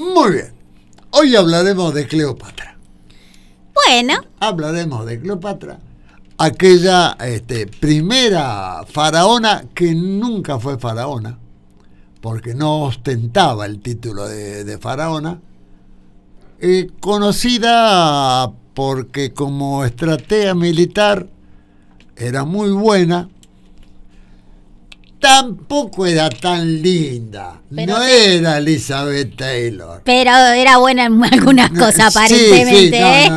Muy bien. Hoy hablaremos de Cleopatra. Bueno. Hablaremos de Cleopatra, aquella primera faraona que nunca fue faraona, porque no ostentaba el título de faraona, conocida porque como estratega militar era muy buena. Tampoco era tan linda, pero no era Elizabeth Taylor. Pero era buena en algunas cosas, aparentemente. Sí, no, no.